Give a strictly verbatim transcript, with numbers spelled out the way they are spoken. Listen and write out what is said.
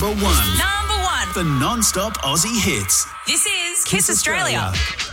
Number one. Number one. For non-stop Aussie hits. This is Kiss, Kiss Australia. Australia.